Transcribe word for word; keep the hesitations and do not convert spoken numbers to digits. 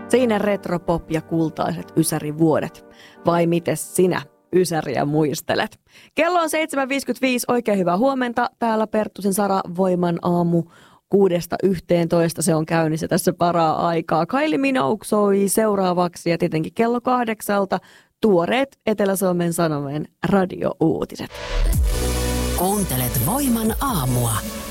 Siinä retropop ja kultaiset ysärivuodet. Vai mites sinä ysäriä muistelet? Kello on seitsemän viisikymmentäviisi. Oikein hyvää huomenta. Täällä Perttusen Sara Voiman aamu kuudesta yhteentoista. Se on käynnissä tässä paraa aikaa. Kylie Minogue soi seuraavaksi ja tietenkin kello kahdeksalta tuoreet Etelä-Suomen Sanomien radiouutiset. Kuuntelet Voiman aamua.